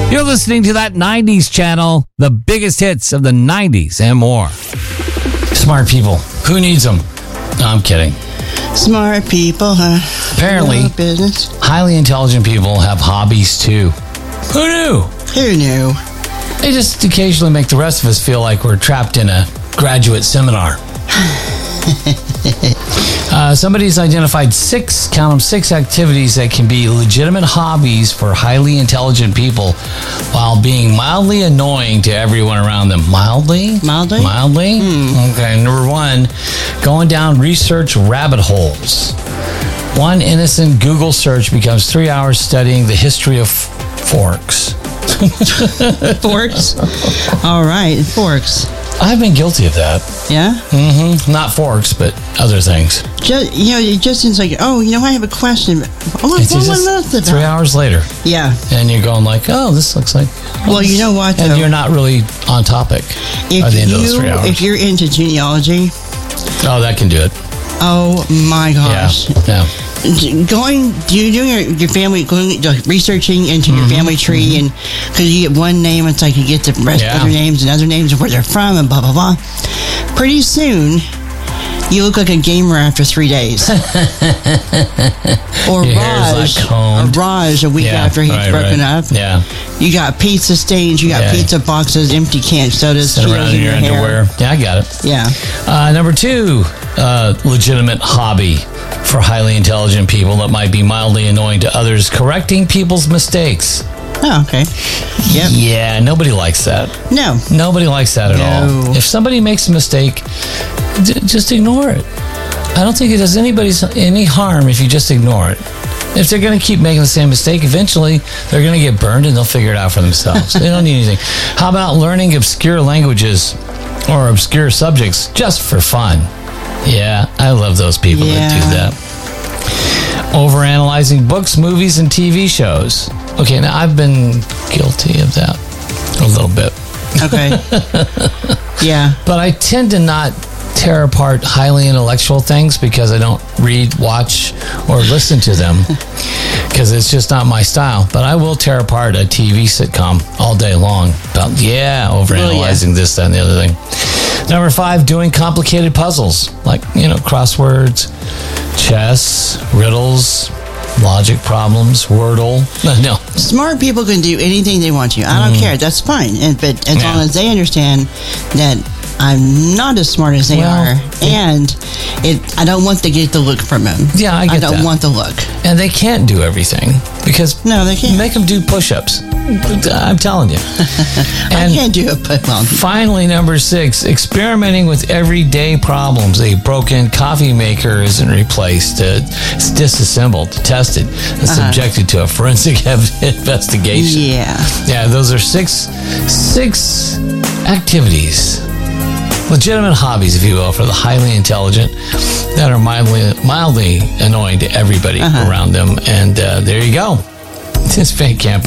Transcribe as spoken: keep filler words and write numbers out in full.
You're listening to that nineties channel, the biggest hits of the nineties and more. Smart people. Who needs them? No, I'm kidding. Smart people, huh? Apparently, No business. highly intelligent people have hobbies too. Who knew? Who knew? They just occasionally make the rest of us feel like we're trapped in a graduate seminar. uh, somebody's identified six, count them, six activities that can be legitimate hobbies for highly intelligent people while being mildly annoying to everyone around them. Mildly? Mildly? Mildly? Hmm. Okay, number one, going down research rabbit holes. One innocent Google search becomes three hours studying the history of forks. Forks? All right, forks. I've been guilty of that. Yeah? Mm-hmm. Not forks, but other things. Just, you know, it just seems like, oh, you know, I have a question. Oh, what, It's what, just what, what, three hours later, Yeah. and you're going like, "Oh, this looks like." oh, Well, you this- know what, And though? you're not really on topic If by the end of those you, three hours. if you're into genealogy, Oh, that can do it. oh my gosh. Yeah, yeah. Going, you doing your, your family, going, like, researching into your Mm-hmm, family tree, and because you get one name, it's like you get the rest Yeah. other names and other names and where they're from and blah blah blah. Pretty soon, you look like a gamer after three days. Or Your hair's, Raj, like, combed. or Raj a week Yeah, after he's right, broken right. up. Yeah, You got pizza stains, you got Yeah. pizza boxes, empty canned sodas, sit Cheetos around in your hair. underwear. Yeah, I got it. Yeah. Uh, number two, uh, legitimate hobby for highly intelligent people that might be mildly annoying to others: correcting people's mistakes. Oh, okay. Yep. Yeah, nobody likes that. No. Nobody likes that at No. all. If somebody makes a mistake, d- just ignore it. I don't think it does anybody any harm if you just ignore it. If they're going to keep making the same mistake, eventually they're going to get burned and they'll figure it out for themselves. They don't need anything. How about learning obscure languages or obscure subjects just for fun? Yeah, I love those people that do Yeah. that. Overanalyzing books, movies, and T V shows. Okay, now I've been guilty of that a little bit. Okay. Yeah. But I tend to not tear apart highly intellectual things because I don't read, watch, or listen to them because it's just not my style. But I will tear apart a T V sitcom all day long about, yeah, overanalyzing this, that, and the other thing. Number five, doing complicated puzzles like, you know, crosswords, chess, riddles, logic problems, Wordle. No. Smart people can do anything they want to. I don't care. That's fine. And, but as Yeah. long as they understand that I'm not as smart as they Well, are, and it, I don't want to get the look from them. Yeah, I get I don't that. want the look. And they can't do everything because No, they can't. make them do push-ups. I'm telling you. I And can't do it, but well, finally, number six, experimenting with everyday problems. A broken coffee maker isn't replaced. Uh, it's disassembled, tested, and subjected to a forensic investigation. yeah. Yeah, those are six, six activities. Legitimate hobbies, if you will, for the highly intelligent that are mildly, mildly annoying to everybody Uh-huh. around them. And uh, there you go. This is Fake Camp.